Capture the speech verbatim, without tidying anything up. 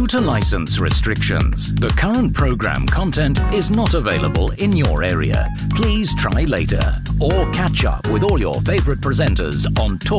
Due to license restrictions, the current program content is not available in your area. Please try later or catch up with all your favorite presenters on Talk